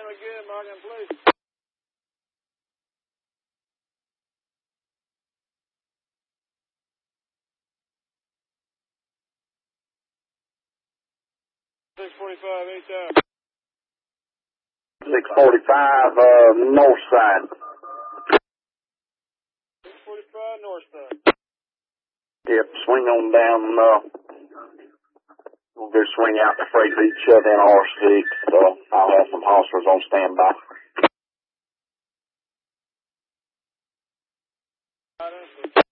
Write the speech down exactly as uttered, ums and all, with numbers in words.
again, Morgan, please. six forty-five, eight down. six forty-five, uh, north side. six forty-five, north side. Yep, swing on down, uh, we'll go swing out to Freight Beach, shut in R six, uh, I'll have some hostlers on standby. Right,